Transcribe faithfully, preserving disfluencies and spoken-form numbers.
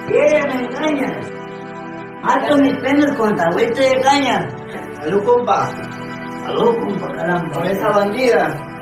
Y ella me engaña. Mato mis penas con tablete de caña. Salud, compa. Salud, compa, caramba. Con esa bandida.